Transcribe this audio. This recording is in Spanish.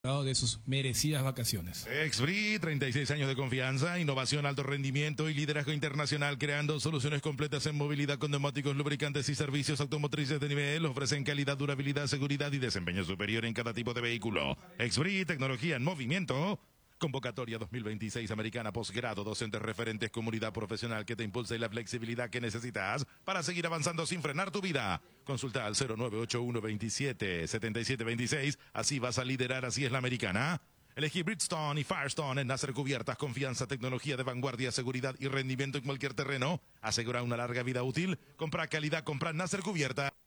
De sus merecidas vacaciones. Exbri, 36 años de confianza, innovación, alto rendimiento y liderazgo internacional, creando soluciones completas en movilidad con neumáticos, lubricantes y servicios automotrices de nivel. Ofrecen calidad, durabilidad, seguridad y desempeño superior en cada tipo de vehículo. Exbri, tecnología en movimiento. Convocatoria 2026 Americana Posgrado, docentes referentes, comunidad profesional que te impulse y la flexibilidad que necesitas para seguir avanzando sin frenar tu vida. Consulta al 0981 27 77 26. Así vas a liderar, así es la Americana. Elegí Bridgestone y Firestone en Nasser Cubiertas, confianza, tecnología de vanguardia, seguridad y rendimiento en cualquier terreno. Asegura una larga vida útil. Compra calidad, compra Nasser Cubiertas.